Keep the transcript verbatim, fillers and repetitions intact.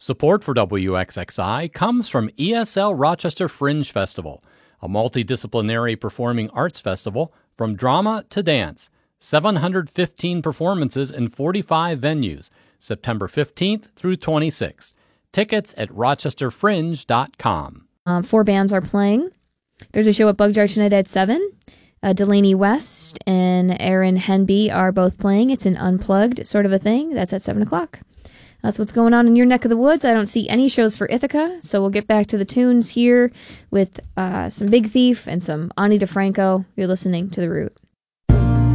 Support for W X X I comes from E S L Rochester Fringe Festival, a multidisciplinary performing arts festival from drama to dance. seven hundred fifteen performances in forty-five venues, September fifteenth through twenty-sixth. Tickets at rochester fringe dot com. Um, four bands are playing. There's a show at Bug Jar tonight at seven. Uh, Delaney West and Aaron Henby are both playing. It's an unplugged sort of a thing. That's at seven o'clock. That's what's going on in your neck of the woods. I don't see any shows for Ithaca, so we'll get back to the tunes here with uh, some Big Thief and some Ani DeFranco. You're listening to The Root.